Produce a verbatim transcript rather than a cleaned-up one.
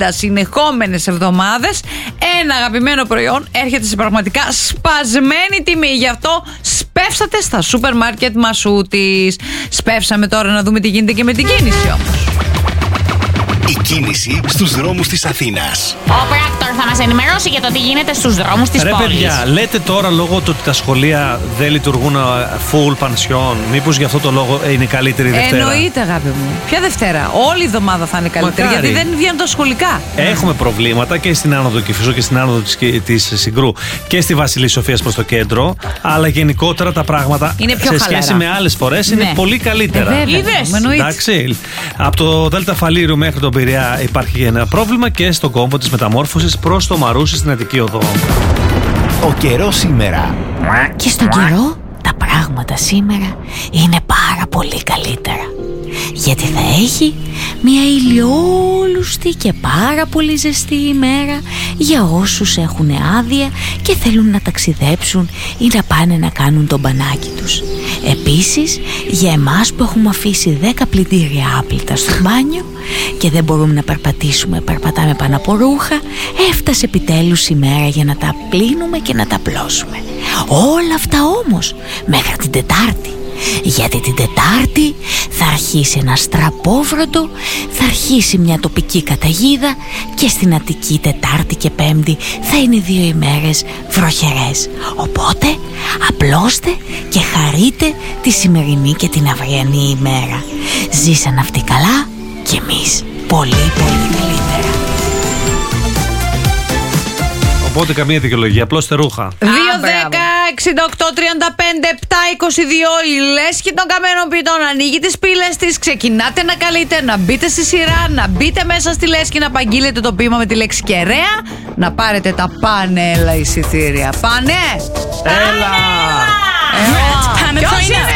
πενήντα συνεχόμενες εβδομάδες ένα αγαπημένο προϊόν έρχεται σε πραγματικά σπασμένη τιμή. Γι' αυτό σπεύσατε στα σούπερ μάρκετ Μασούτης. Σπεύσαμε τώρα να δούμε τι γίνεται και με την κίνηση όμως. Η κίνηση στους δρόμους της Αθήνας. Ο πράκτορ θα μας ενημερώσει για το τι γίνεται στους δρόμους της Ρε πόλης. παιδιά, λέτε τώρα λόγω του ότι τα σχολεία δεν λειτουργούν full πανσιόν, μήπως γι' αυτό το λόγο είναι καλύτερη η Δευτέρα? Εννοείται, αγάπη μου. Ποια Δευτέρα? Όλη η εβδομάδα θα είναι καλύτερη. Μακάρι. Γιατί δεν βγαίνουν τα σχολικά. Έχουμε προβλήματα και στην άνοδο Κηφισού και στην άνοδο της, της Συγκρού και στη Βασιλή Σοφίας προς το κέντρο. Αλλά γενικότερα τα πράγματα είναι πιο σε χαλαρά. σχέση με άλλες φορές Ναι. είναι πολύ καλύτερα. Ε, Είδες. Εντάξει. Από το Δέλτα Φαλήρου μέχρι τον Πειραιά υπάρχει ένα πρόβλημα και στον κόμβο της μεταμόρφωσης προς το Μαρούσι στην Αττική Οδό. Ο καιρός σήμερα. Και στον καιρό τα πράγματα σήμερα είναι πάρα πολύ καλύτερα. Γιατί θα έχει μια ηλιόλουστη και πάρα πολύ ζεστή ημέρα για όσους έχουν άδεια και θέλουν να ταξιδέψουν ή να πάνε να κάνουν τον μπανάκι τους. Επίσης, για εμάς που έχουμε αφήσει δέκα πλυντήρια άπλυτα στο μπάνιο και δεν μπορούμε να περπατήσουμε, περπατάμε πάνω από ρούχα, έφτασε επιτέλους η μέρα για να τα πλύνουμε και να τα απλώσουμε. Όλα αυτά όμως μέχρι την Τετάρτη. Γιατί την Τετάρτη θα αρχίσει ένα στραπόβροντο, θα αρχίσει μια τοπική καταιγίδα και στην Αττική Τετάρτη και Πέμπτη θα είναι δύο ημέρες βροχερές. Οπότε απλώστε και χαρείτε τη σημερινή και την αυριανή ημέρα. Ζήσαν αυτοί καλά και εμείς πολύ πολύ καλύτερα. Οπότε καμία δικαιολογία, απλώστε ρούχα. δύο δέκα εξήντα οκτώ τριάντα πέντε επτά είκοσι δύο η λέσχη των καμένων ποιητών ανοίγει τις πύλες της. Ξεκινάτε να καλείτε, να μπείτε στη σειρά, να μπείτε μέσα στη λέσχη, να απαγγείλετε το ποίημα με τη λέξη κεραία, να πάρετε τα πανέλα εισιτήρια. Πάνε! Έλα! Ποιος είναι?